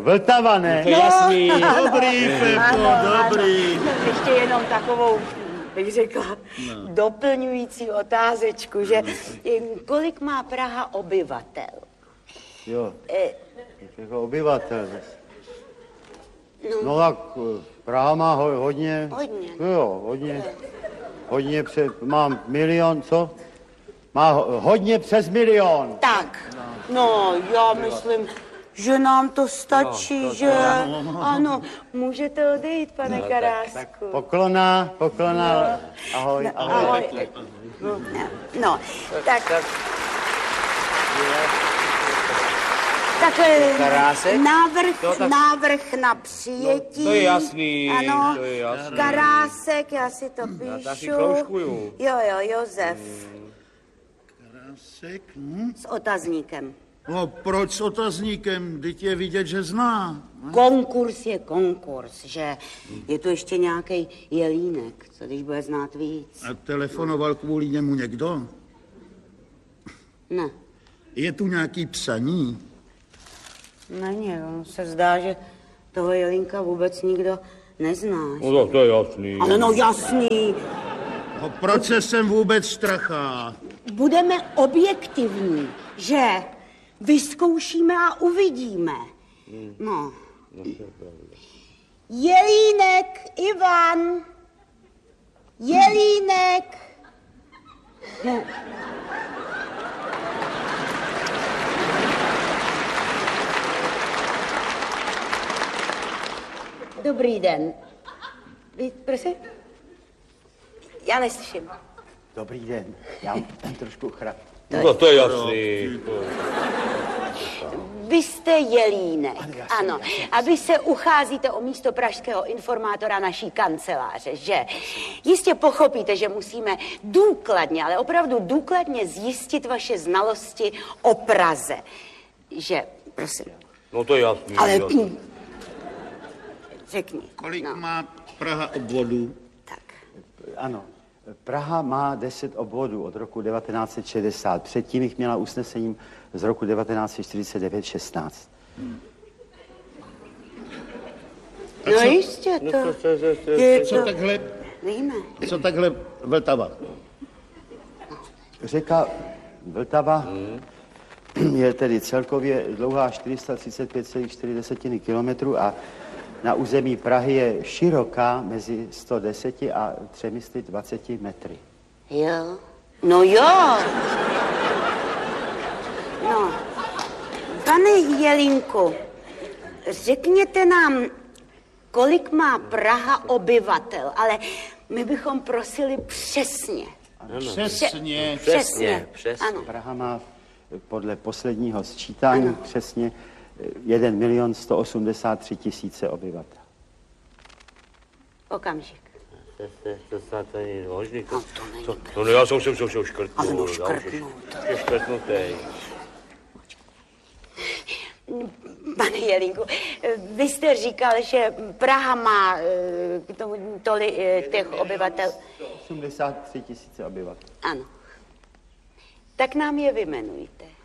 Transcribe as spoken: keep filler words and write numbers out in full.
Vltava, ne? To je jasný. No, dobrý, Pepo, dobrý. No, ještě jenom takovou, bych řekla, no. doplňující otázečku, že kolik má Praha obyvatel? Jo, E... jako obyvatel. No, no tak Praha má ho, hodně. Hodně. Jo, hodně. Hodně před, mám milion, co? Má ho, hodně přes milion. Tak, no, já myslím, že nám to stačí, no, to že? To, ano, můžete odejít, pane no, Karásku. Tak, tak poklona, poklona, no. ahoj, no, ahoj. ahoj. No, no, tak... tak Tak Karásek? návrh, to, tak... návrh na přijetí. No, to je jasný, ano, to je jasný. Karásek, já si to píšu. Jo, jo, Josef. Hmm. Karásek, hm? S otazníkem. No, proč s otazníkem? Vždyť je vidět, že zná. Ne? Konkurs je konkurs, že je tu ještě nějaký Jelínek, co když bude znát víc. A telefonoval kvůli němu někdo? Ne. Je tu nějaký psaní? Není, on se zdá, že toho Jelínka vůbec nikdo nezná. No to je jasný. Ale no jasný. No, proč se sem vůbec strachá? Budeme objektivní, že vyzkoušíme a uvidíme. No. Jelínek, Ivan. Jelínek. No. Dobrý den. Vy, prosím? Já neslyším. Dobrý den. Já mám trošku chrap. No to je jasný. Vy jste Jelínek, ano, jasný, ano. Jasný. A vy se ucházíte o místo pražského informátora naší kanceláře, že? Jistě pochopíte, že musíme důkladně, ale opravdu důkladně zjistit vaše znalosti o Praze. Že, prosím. No to je jasný. Ale... Jasný. Řekni. Kolik no. má Praha obvodů? Tak. Ano. Praha má deset obvodů od roku devatenáct set šedesát. Předtím jich měla usnesením z roku devatenáct set čtyřicet devět šestnáct. Hmm. No co? Jistě, to, no, to, to, to, to je co to... takhle... Víme. Co takhle Vltava? Řeka Vltava hmm. je tedy celkově dlouhá čtyři sta třicet pět celá čtyři kilometru a na území Prahy je široká mezi sto deset a tři sta dvacet metry. Jo, no jo. No, pane Jelínku, řekněte nám, kolik má Praha obyvatel, ale my bychom prosili přesně. Ano. Přesně. Přesně. Přesně. Ano. Praha má podle posledního sčítání ano. přesně jeden milion sto osmdesát tři tisíce obyvatel. Okamžik. To, to, to snad není možný. To, no, to není to, to, no já jsem se už škrtnul. Ale no škrtnul. Je škrtnutej. Pane Jelínku, vy jste říkal, že Praha má k tomu tolik těch obyvatel. osmdesát tři tisíce obyvatel. Ano. Tak nám je vyjmenujte.